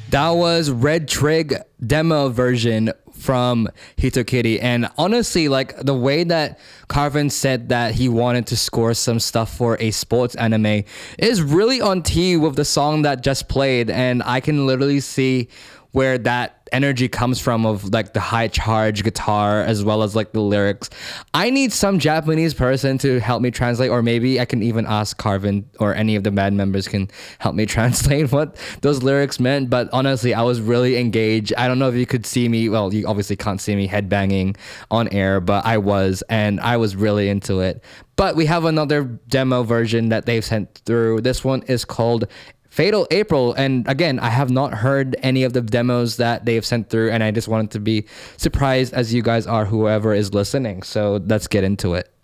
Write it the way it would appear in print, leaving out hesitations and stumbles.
That was Red Trig demo version from Hitokiri. And honestly, like the way that Carvin said that he wanted to score some stuff for a sports anime is really on tee with the song that just played. And I can literally see where that energy comes from, of like the high charge guitar as well as like the lyrics. I need some Japanese person to help me translate, or maybe I can even ask Carvin or any of the band members can help me translate what those lyrics meant. But honestly, I was really engaged. I don't know if you could see me. Well, you obviously can't see me headbanging on air, but I was, and I was really into it. But we have another demo version that they've sent through. This one is called Fatal April. And again, I have not heard any of the demos that they have sent through, and I just wanted to be surprised as you guys are, whoever is listening. So let's get into it.